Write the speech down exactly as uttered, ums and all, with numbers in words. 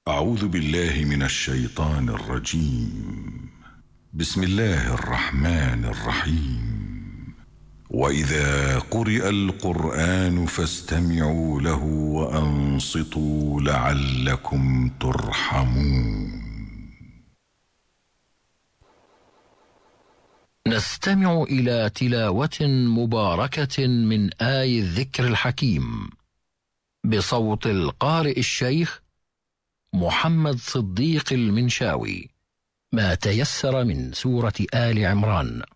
أعوذ بالله من الشيطان الرجيم. بسم الله الرحمن الرحيم. وإذا قرئ القرآن فاستمعوا له وأنصتوا لعلكم ترحمون. نستمع إلى تلاوة مباركة من آي الذكر الحكيم بصوت القارئ الشيخ محمد صديق المنشاوي، ما تيسر من سورة آل عمران.